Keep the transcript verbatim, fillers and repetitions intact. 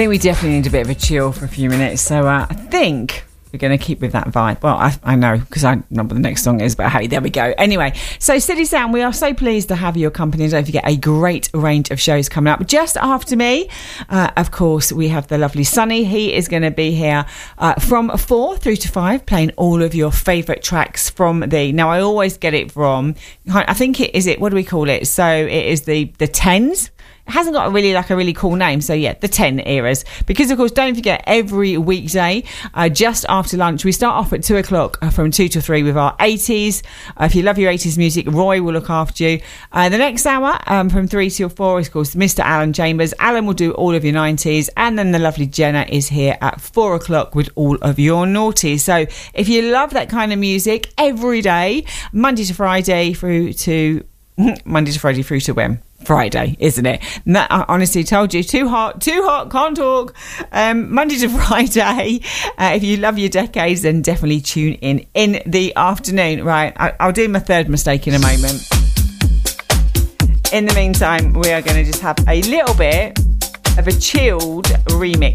think we definitely need a bit of a chill for a few minutes. So uh, I think we're going to keep with that vibe. Well, I, I know, because I know what the next song is, but hey, there we go. Anyway, so City Sound, we are so pleased to have your company. Don't forget, a great range of shows coming up. Just after me, uh, of course, we have the lovely Sonny. He is going to be here uh, from four through to five, playing all of your favourite tracks from the... Now, I always get it from... I think it is it... What do we call it? So it is the, the tens. It hasn't got a really like a really cool name, so yeah, the ten eras. Because of course, don't forget, every weekday, uh, just after lunch, we start off at two o'clock uh, from two to three with our eighties. Uh, if you love your eighties music, Roy will look after you. Uh, the next hour, um, from three till four, is called Mister Alan Chambers. Alan will do all of your nineties, and then the lovely Jenna is here at four o'clock with all of your noughties. So if you love that kind of music, every day, Monday to Friday through to Monday to Friday through to when? Friday, isn't it? And that, I honestly told you, too hot, too hot, can't talk. Um, Monday to Friday. Uh, if you love your decades, then definitely tune in in the afternoon. Right, I, I'll do my third mistake in a moment. In the meantime, we are going to just have a little bit of a chilled remix.